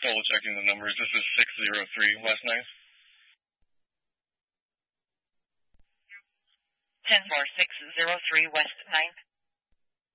double checking the numbers. This is 603 West 9th. 10-4, 603 West 9th.